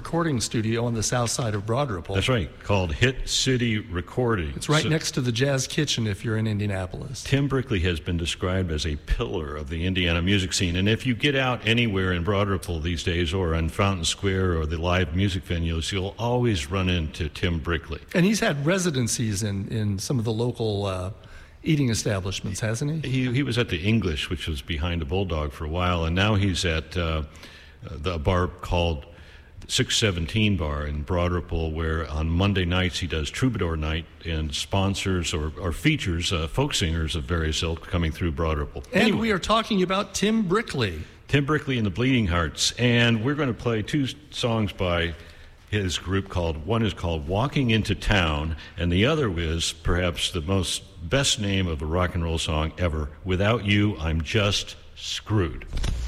recording studio on the south side of Broad Ripple. That's right, called Hit City Recording. It's right next to the Jazz Kitchen if you're in Indianapolis. Tim Brickley has been described as a pillar of the Indiana music scene, and if you get out anywhere in Broad Ripple these days or on Fountain Square or the live music venues, you'll always run into Tim Brickley. And he's had residencies in some of the local eating establishments, hasn't he? He was at the English, which was behind the Bulldog for a while, and now he's at the bar called 617 Bar in Broad Ripple, where on Monday nights he does Troubadour Night and sponsors or features folk singers of various ilk coming through Broad Ripple. And anyway, we are talking about Tim Brickley. Tim Brickley and the Bleeding Hearts, and we're going to play two songs by his group. One is called Walking Into Town, and the other is perhaps the best name of a rock and roll song ever, Without You, I'm Just Screwed.